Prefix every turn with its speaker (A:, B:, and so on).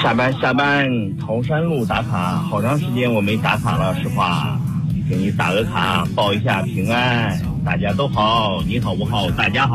A: 下班，桃山路打卡，好长时间我没打卡了，实话，给你打个卡，报一下平安，大家都好，你好我好，大家好。